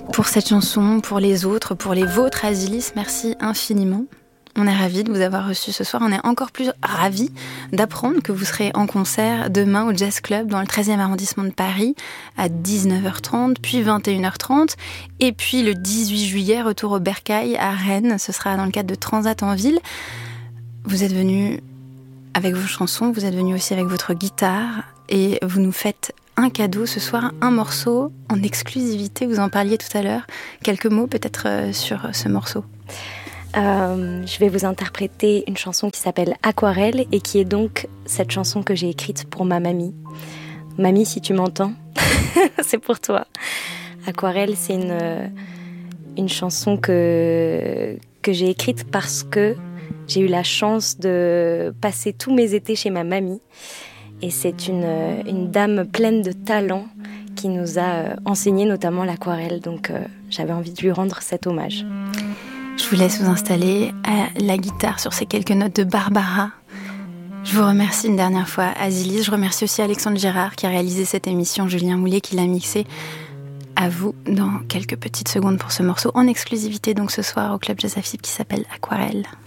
pour cette chanson, pour les autres, pour les vôtres, Azilis, merci infiniment. On est ravis de vous avoir reçu ce soir. On est encore plus ravis d'apprendre que vous serez en concert demain au Jazz Club dans le 13e arrondissement de Paris à 19h30, puis 21h30. Et puis le 18 juillet, retour au Bercail à Rennes. Ce sera dans le cadre de Transat en ville. Vous êtes venus avec vos chansons, vous êtes venus aussi avec votre guitare et vous nous faites un cadeau ce soir, un morceau en exclusivité. Vous en parliez tout à l'heure. Quelques mots peut-être sur ce morceau. Je vais vous interpréter une chanson qui s'appelle Aquarelle et qui est donc cette chanson que j'ai écrite pour ma mamie. Mamie, si tu m'entends, c'est pour toi. Aquarelle, c'est une chanson que j'ai écrite parce que j'ai eu la chance de passer tous mes étés chez ma mamie. Et c'est une dame pleine de talent qui nous a enseigné notamment l'aquarelle. Donc j'avais envie de lui rendre cet hommage. Je vous laisse vous installer à la guitare sur ces quelques notes de Barbara. Je vous remercie une dernière fois, Azilis. Je remercie aussi Alexandre Girard qui a réalisé cette émission, Julien Moulet qui l'a mixée. À vous dans quelques petites secondes pour ce morceau en exclusivité donc ce soir au Club Jazz Afib qui s'appelle Aquarelle.